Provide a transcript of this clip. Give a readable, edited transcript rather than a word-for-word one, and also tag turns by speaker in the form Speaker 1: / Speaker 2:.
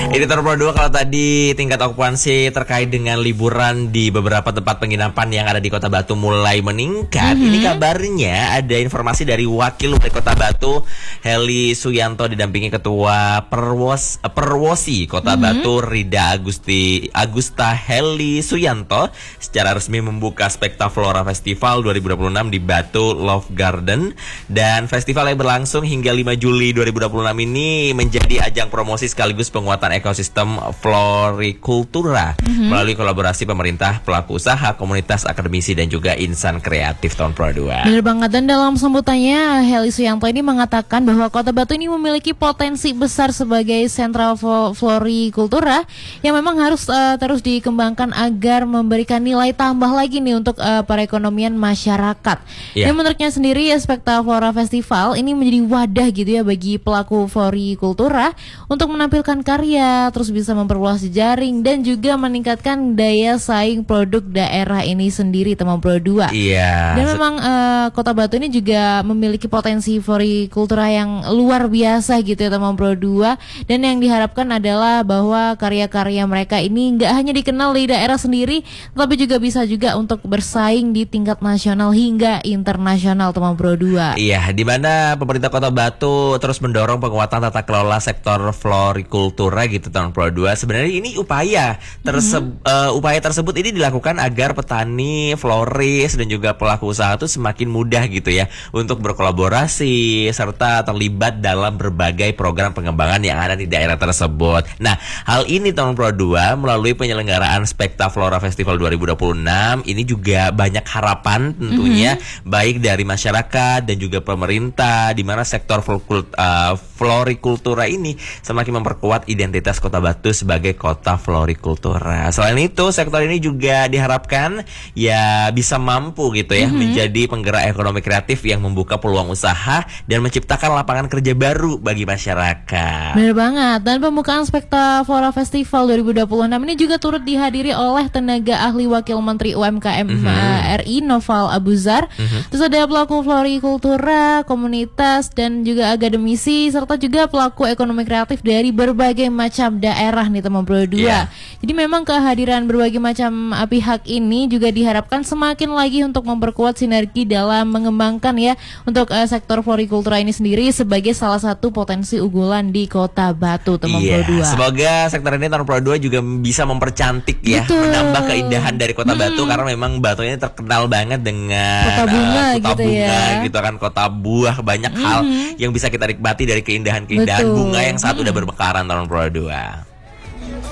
Speaker 1: Ini Tahun Pro 2 kalau tadi tingkat okupansi terkait dengan liburan di beberapa tempat penginapan yang ada di Kota Batu mulai meningkat. Ini kabarnya ada informasi dari Wakil Wali Kota Batu, Heli Suyanto didampingi Ketua Perwosi Kota Batu, Rida Agusta Heli Suyanto secara resmi membuka Spekta Flora Festival 2026 di Batu Love Garden. Dan festival yang berlangsung hingga 5 Juli 2026 ini menjadi ajang promosi sekaligus penguatan ekosistem florikultura melalui kolaborasi pemerintah, pelaku usaha, komunitas, akademisi, dan juga insan kreatif Tahun Pro 2.
Speaker 2: Benar banget, dan dalam sambutannya Heli Suyanto ini mengatakan bahwa Kota Batu ini memiliki potensi besar sebagai sentral florikultura yang memang harus terus dikembangkan agar memberikan nilai tambah lagi nih untuk perekonomian masyarakat. Dan menurutnya sendiri Spekta Flora Festival ini menjadi wadah gitu ya bagi pelaku florikultura untuk menampilkan karya, terus bisa memperluas jejaring dan juga meningkatkan daya saing produk daerah ini sendiri, teman Pro 2. Dan memang Kota Batu ini juga memiliki potensi florikultura yang luar biasa gitu ya, teman Pro 2. Dan yang diharapkan adalah bahwa karya-karya mereka ini nggak hanya dikenal di daerah sendiri, tapi juga bisa juga untuk bersaing di tingkat nasional hingga internasional, teman Pro 2.
Speaker 1: Iya, di mana pemerintah Kota Batu terus mendorong penguatan tata kelola sektor florikultura gitu Tahun Pro 2. Sebenarnya ini upaya tersebut ini dilakukan agar petani, floris, dan juga pelaku usaha itu semakin mudah gitu ya untuk berkolaborasi serta terlibat dalam berbagai program pengembangan yang ada di daerah tersebut. Nah, hal ini Tahun Pro 2 melalui penyelenggaraan Spekta Flora Festival 2026 ini juga banyak harapan tentunya baik dari masyarakat dan juga pemerintah, di mana sektor florikultura ini semakin memperkuat identitas Kota Batu sebagai kota florikultura. Selain itu, sektor ini juga diharapkan ya bisa mampu gitu ya menjadi penggerak ekonomi kreatif yang membuka peluang usaha dan menciptakan lapangan kerja baru bagi masyarakat.
Speaker 2: Benar banget. Dan pembukaan Spekta Flora Festival 2026 ini juga turut dihadiri oleh tenaga ahli Wakil Menteri UMKM RI Noval Abuzar. Terus ada pelaku florikultura, komunitas, dan juga akademisi, serta juga pelaku ekonomi kreatif dari berbagai macam daerah nih, teman Pro 2. Jadi memang kehadiran berbagai macam pihak ini juga diharapkan semakin lagi untuk memperkuat sinergi dalam mengembangkan ya untuk sektor florikultura ini sendiri sebagai salah satu potensi unggulan di Kota Batu, teman Pro 2.
Speaker 1: Semoga sektor ini Tahun Pro 2 juga bisa mempercantik ya, menambah keindahan dari Kota Batu, karena memang Batu ini terkenal banget dengan
Speaker 2: kota bunga,
Speaker 1: gitu kan, kota buah, banyak hal yang bisa kita nikmati dari keindahan bunga yang saat udah bermekaran Tahun Pro 2.